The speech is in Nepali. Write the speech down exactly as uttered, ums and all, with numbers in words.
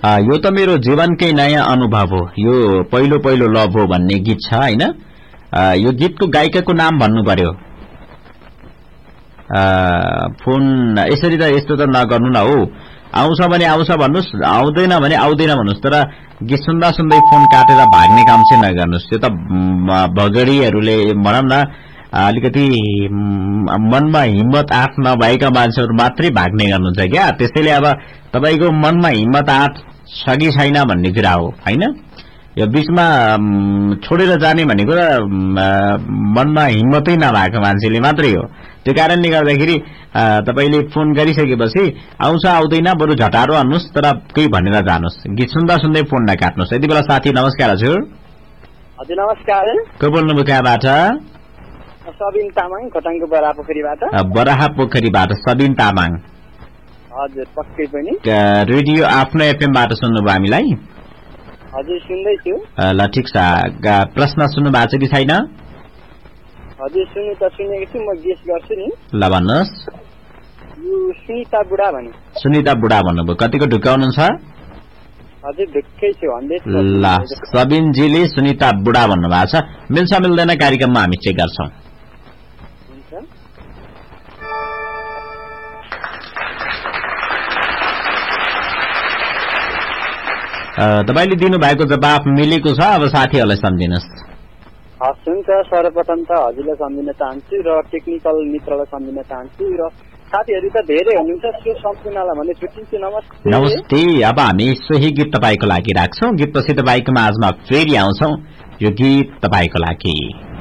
यो त मेरो जीवनकै नयाँ अनुभव हो, यो पहिलो पहिलो लभ हो भन्ने गीत छ हैन। यो गीतको गायिकाको नाम भन्नु पर्यो। फोन यसरी त यस्तो त नगर्नु न हौ। आउँछ भने आउँछ भन्नुस्, आउँदैन भने आउँदैन भन्नुस्, तर गीत सुन्दा सुन्दै फोन काटेर भाग्ने काम चाहिँ नगर्नुस्। त्यो त भगडीहरूले भनौँ न अलिकति मनमा हिम्मत आँट नभएका मान्छेहरू मात्रै भाग्ने गर्नुहुन्छ क्या। त्यसैले अब तपाईको मनमा हिम्मत आँट छ कि छैन भन्ने कुरा हो हैन। यो बीचमा छोडेर जाने भनेको मनमा हिम्मतै नभएको मान्छेले मात्रै हो। त्यो कारणले गर्दाखेरि तपाईले फोन गरिसकेपछि आउँछ आउँदैन बरु झटारो हान्नुस्, तर केही भनेर जानुस्। गीत सुन्दा सुन्दै फोन नकाट्नुस्। यति बेला साथी नमस्कार हजुर। हजुर नमस्कार। को बोल्नुभयो कहाँबाट? सबिन तामाङ खोटाङको बराहा पोखरीबाट। बराहा पोखरीबाट सबिन तामाङ। हजुर पक्कै पनि। रेडियो आफ्नो एफएम बाट सुन्नुभयो हामीलाई? हजुर सुन्दैछु। ल ठिक छ। प्रश्न सुन्नु भएको छ कि छैन? हजुर सुन्नु त सुनेको छु, म गेस गर्छु नि। ल भन्नुहोस्। यो सुनिता बुढा भने। सुनिता बुढा भन्नुभयो। कतिको ढुकाउनुहुन्छ? हजुर ढुक्कै छु हन्ड्रेड। ल सबिनजीले सुनिता बुढा भन्नुभएको छ। मिल्छ मिल्दैन कार्यक्रममा हामी चेक गर्छौं। तपाईले दिनुभएको जवाफ मिलेको छ। अब साथीहरूलाई सम्झिनुहोस्। हस् हुन्छ। सर्वप्रथम त हजुरलाई सम्झिन चाहन्छु र टेक्निकल मित्रलाई सम्झिन चाहन्छु र साथीहरू त धेरै हुनुहुन्छ, त्यो सम्पूर्णलाई भने छुट्टिन्छु। नमस्ते। नमस्ते। अब हामी सोही गीत तपाईको लागि राख्छौं। गीतपछि तपाईको माझमा फेरि आउँछौं। यो गीत तपाईको लागि।